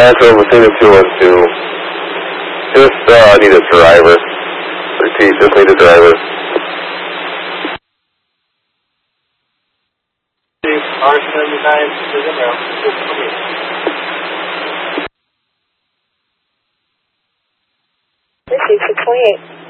Nashville, Messina 212. Just need a driver. Repeat, just need a driver. R79 Precision Rail. 628.